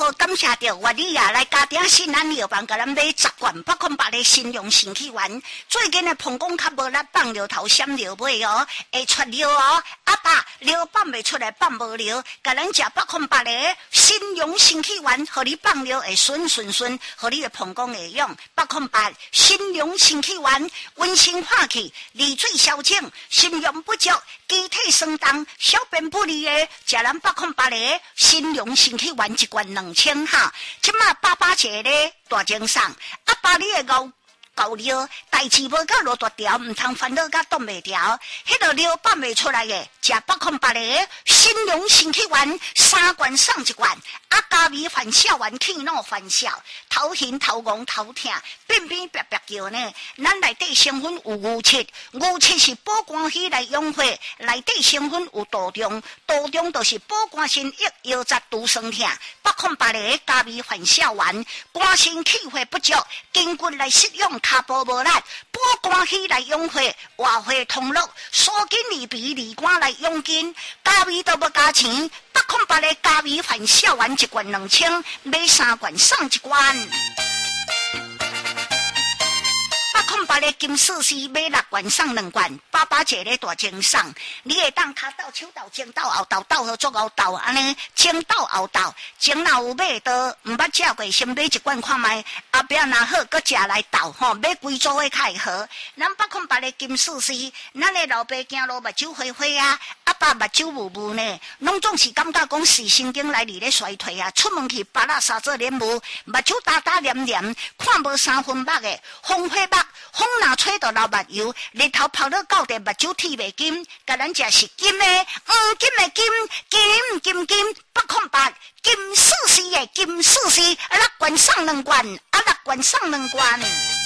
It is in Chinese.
好感谢着我你啊来家庭新安药房，甲咱买10罐808的新用新气丸。最近的膀胱较无力，放尿头闪尿尾哦，会出尿哦。阿爸尿放袂出来，放无尿，甲咱食808的新用新气丸，互你放尿会顺，互你的膀胱会用。808新用新气丸，温馨化气，利水消肿，心用不足，机体酸重，小便不利的，食咱808的新用新气丸1罐2000哈。即马爸节咧大精送，阿爸你的狗尿代志无够落大条，唔通烦恼甲冻袂调，迄个尿放袂出来的，食808的新用新气丸3罐送1罐，加味反效丸气脑反效，头晕头晕头痛，变变白白叫呢。咱内底成分有牛七是保肝虚来养血，内底成分有杜仲就是保肝心益腰脊拄酸痛。808的加味反效丸，肝肾气血不足，筋骨来适用。脚步无力，保肝虚来养血，活血通络，疏筋利鼻利肝来养筋，加味都无加钱。808的加味反效丸1罐2000，买3罐送1罐。808的金丝丝买6罐送2罐，爸节咧大精送，你会当骹斗、手斗、前斗、后斗，斗好做后斗，安尼前斗后斗，前若有买到唔捌食过，先买1罐看卖，后壁若好，搁食来斗吼，买规组的较会好。咱808的金丝丝，咱的老爸行路目睭花花啊，阿爸目睭雾雾呢，拢总是感觉讲视神经来咧衰退啊，出门去巴拉沙做脸雾，目睭大大黏黏，看无3分目的，风火目。风若吹到流目油，日头泡到到地目睭剃袂金，甲咱食是金的，金的金808金丝丝的金丝丝，6罐送2罐，6罐送2罐。